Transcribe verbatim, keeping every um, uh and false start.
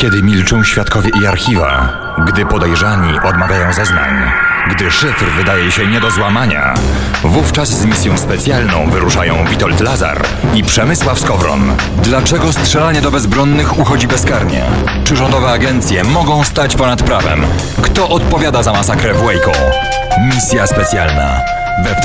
Kiedy milczą świadkowie i archiwa, gdy podejrzani odmawiają zeznań, gdy szyfr wydaje się nie do złamania, wówczas z misją specjalną wyruszają Witold Lazar i Przemysław Skowron. Dlaczego strzelanie do bezbronnych uchodzi bezkarnie? Czy rządowe agencje mogą stać ponad prawem? Kto odpowiada za masakrę w Waco? Misja specjalna. We wtorek